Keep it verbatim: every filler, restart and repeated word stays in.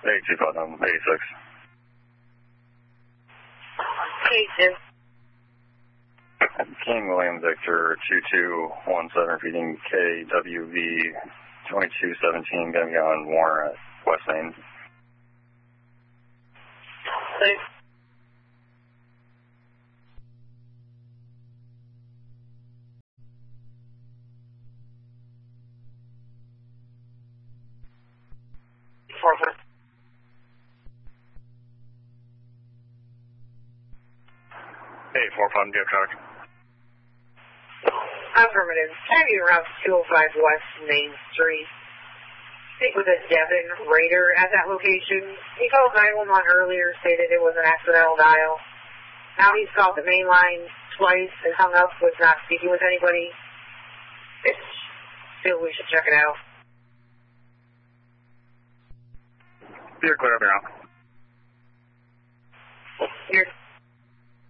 eight two Putnam, eighty-six. eighty-six. King William Victor two two one seven feeding K W V twenty-two seventeen, going to be on Warner at West Main. Six. Four four. Hey, four five, Geo Truck. Affirmative. Heavy around two oh five West Main Street. Speak with a Devin Raider at that location. He called nine one one earlier, stated it was an accidental dial. Now he's called the main line twice and hung up with not speaking with anybody. Feel we should check it out. You're clear now. You're